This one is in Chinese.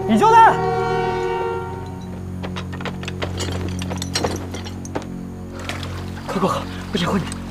你就来！快，我结婚你。